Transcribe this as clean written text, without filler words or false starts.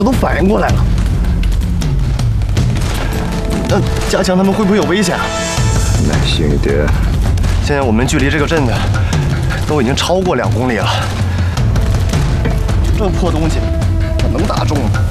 我都反应过来了。那加强他们会不会有危险啊？ 耐心一点。 现在我们距离这个镇子都已经超过2公里了，这破东西，它能打中吗？